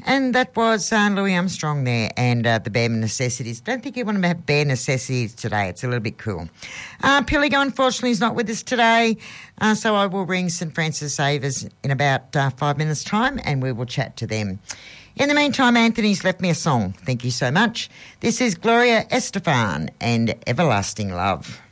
And that was Louis Armstrong there and the Bare Necessities. Don't think you want to have bare necessities today. It's a little bit cool. Pilligo, unfortunately, is not with us today, so I will ring St Francis Xavier's in about 5 minutes' time and we will chat to them. In the meantime, Anthony's left me a song. Thank you so much. This is Gloria Estefan and Everlasting Love.